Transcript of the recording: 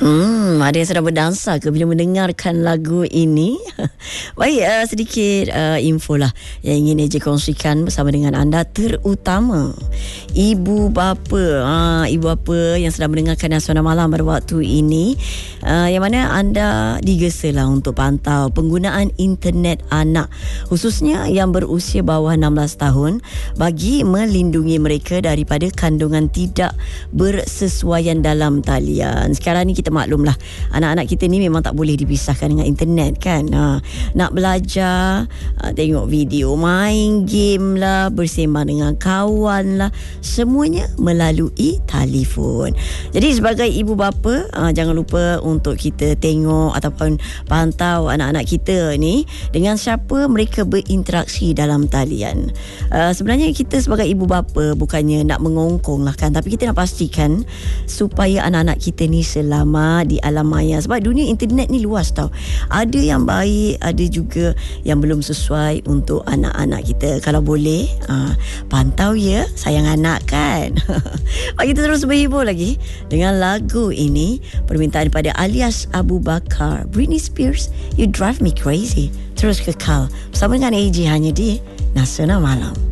Ada yang sedang berdansa ke bila mendengarkan lagu ini? Baik, sedikit info lah yang ingin Eji kongsikan bersama dengan anda, terutama ibu bapa. Ibu bapa yang sedang mendengarkan Suara Malam pada waktu ini, yang mana anda digesalah untuk pantau penggunaan internet anak, khususnya yang berusia bawah 16 tahun, bagi melindungi mereka daripada kandungan tidak bersesuaian dalam talian. Sekarang ni kita maklumlah, anak-anak kita ni memang tak boleh dipisahkan dengan internet kan. Nak belajar, tengok video, main game lah, bersembang dengan kawan lah, semuanya melalui telefon. Jadi sebagai ibu bapa, jangan lupa untuk kita tengok ataupun pantau anak-anak kita ni dengan siapa mereka berinteraksi dalam talian. Sebenarnya kita sebagai ibu bapa bukannya nak mengongkong lah kan, tapi kita nak pastikan supaya anak-anak kita ni selamat di alam maya. Sebab dunia internet ni luas tau. Ada yang baik, ada juga yang belum sesuai untuk anak-anak kita. Kalau boleh, pantau ya, sayang anak kan. Kita terus berhibur lagi dengan lagu ini, permintaan daripada Alias Abu Bakar, Britney Spears, You Drive Me Crazy. Terus kekal bersama dengan AJ hanya di Suara Malam.